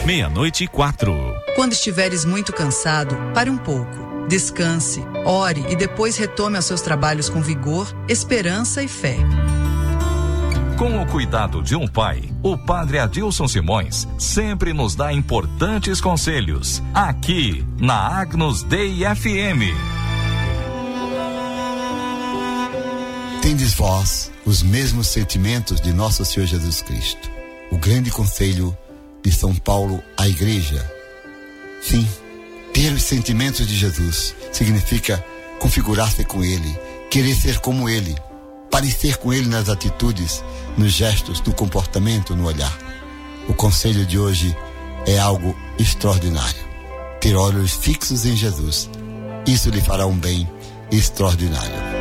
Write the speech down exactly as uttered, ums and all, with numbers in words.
meia-noite e quatro. Quando estiveres muito cansado, pare um pouco, descanse, ore e depois retome aos seus trabalhos com vigor, esperança e fé. Com o cuidado de um pai, o Padre Adilson Simões sempre nos dá importantes conselhos, aqui na Agnus Dei F M. Tendes vós os mesmos sentimentos de nosso Senhor Jesus Cristo. O grande conselho de São Paulo à Igreja. Sim, ter os sentimentos de Jesus significa configurar-se com Ele, querer ser como Ele, parecer com Ele nas atitudes, nos gestos, no comportamento, no olhar. O conselho de hoje é algo extraordinário. Ter olhos fixos em Jesus, isso lhe fará um bem extraordinário.